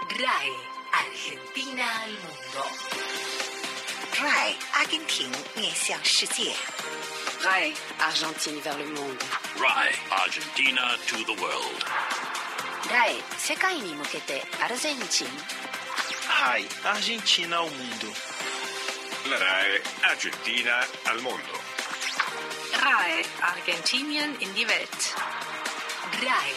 RAI Argentina al mundo. RAI 阿根廷面向世界。 RAI Argentine vers le monde. RAI Argentina to the world. RAI 世界に向けてアルゼンチン。 RAI Argentina ao mundo. La RAI Argentina al mondo. RAI Argentinien in die Welt. RAI